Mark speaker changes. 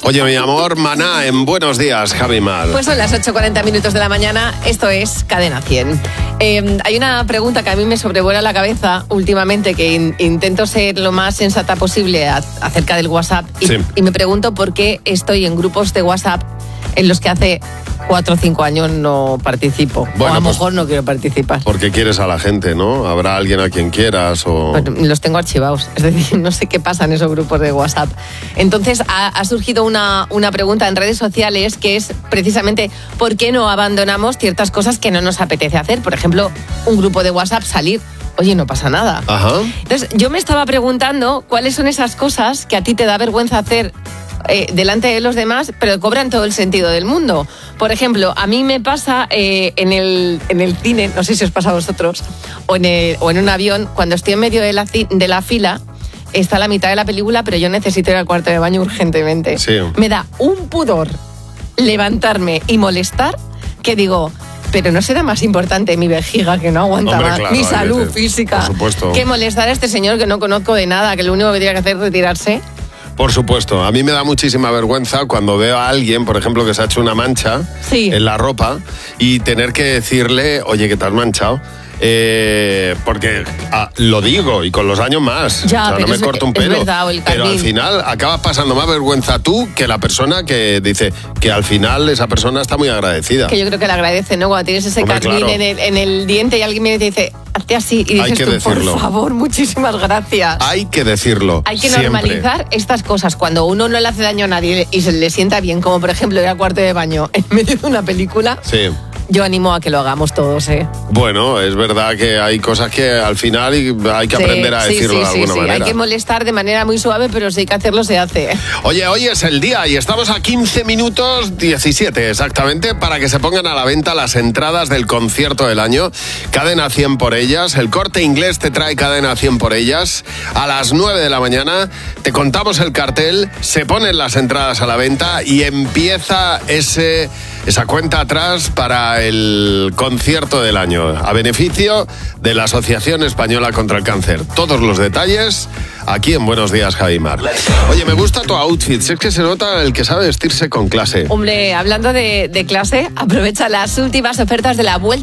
Speaker 1: Oye, mi amor, Maná, en Buenos Días, Javi Mar.
Speaker 2: Pues son las 8:40 de la mañana, esto es Cadena 100. Hay una pregunta que a mí me sobrevuela la cabeza últimamente, que intento ser lo más sensata posible acerca del WhatsApp y me pregunto por qué estoy en grupos de WhatsApp en los que hace 4 o 5 años no participo. Bueno, o a lo mejor no quiero participar.
Speaker 1: Porque quieres a la gente, ¿no? Habrá alguien a quien quieras o...
Speaker 2: Bueno, los tengo archivados, es decir, no sé qué pasa en esos grupos de WhatsApp. Entonces ha surgido una pregunta en redes sociales que es precisamente ¿por qué no abandonamos ciertas cosas que no nos apetece hacer? Por ejemplo, un grupo de WhatsApp, salir. Oye, no pasa nada.
Speaker 1: Ajá.
Speaker 2: Entonces yo me estaba preguntando cuáles son esas cosas que a ti te da vergüenza hacer delante de los demás, pero cobran todo el sentido del mundo. Por ejemplo, a mí me pasa en el cine, no sé si os pasa a vosotros, o en un avión, cuando estoy en medio de la fila, está la mitad de la película, pero yo necesito ir al cuarto de baño urgentemente.
Speaker 1: Sí.
Speaker 2: Me da un pudor levantarme y molestar que digo... Pero ¿no será más importante mi vejiga, que no aguanta más,
Speaker 1: claro,
Speaker 2: mi salud física,
Speaker 1: por supuesto,
Speaker 2: que molestar a este señor que no conozco de nada, que lo único que tiene que hacer es retirarse?
Speaker 1: Por supuesto, a mí me da muchísima vergüenza cuando veo a alguien, por ejemplo, que se ha hecho una mancha en la ropa y tener que decirle, oye, que te has manchado. Porque lo digo y con los años más,
Speaker 2: ya,
Speaker 1: no me corto un pelo,
Speaker 2: es verdad,
Speaker 1: pero al final acabas pasando más vergüenza tú que la persona que dice que al final esa persona está muy agradecida.
Speaker 2: Que yo creo que le agradece, ¿no? Cuando tienes ese carmín
Speaker 1: claro,
Speaker 2: en el diente y alguien viene y te dice, hazte así, y dices tú, decirlo. Por favor, muchísimas gracias.
Speaker 1: Hay que decirlo.
Speaker 2: Hay que
Speaker 1: siempre
Speaker 2: normalizar estas cosas. Cuando uno no le hace daño a nadie y se le sienta bien, como por ejemplo ir al cuarto de baño en medio de una película.
Speaker 1: Sí.
Speaker 2: Yo animo a que lo hagamos todos, ¿eh?
Speaker 1: Bueno, es verdad que hay cosas que al final hay que aprender a decirlo de alguna manera.
Speaker 2: Hay que molestar de manera muy suave, pero si hay que hacerlo, se hace.
Speaker 1: Oye, hoy es el día y estamos a 15 minutos 17 exactamente para que se pongan a la venta las entradas del concierto del año. Cadena 100 por ellas. El Corte Inglés te trae Cadena 100 por ellas. A las 9 de la mañana te contamos el cartel, se ponen las entradas a la venta y empieza esa cuenta atrás para el concierto del año, a beneficio de la Asociación Española contra el Cáncer. Todos los detalles aquí en Buenos Días, Javi Mar. Oye, me gusta tu outfit, es que se nota el que sabe vestirse con clase.
Speaker 2: Hombre, hablando de clase, aprovecha las últimas ofertas de la Vuelta